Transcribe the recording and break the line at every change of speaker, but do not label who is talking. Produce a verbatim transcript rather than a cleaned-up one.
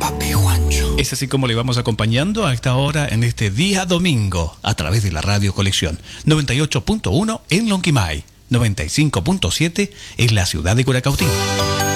Papi Juancho.
Es así como le vamos acompañando a esta hora en este día domingo a través de la Radio Colección noventa y ocho punto uno en Lonquimay, noventa y cinco punto siete en la ciudad de Curacautín.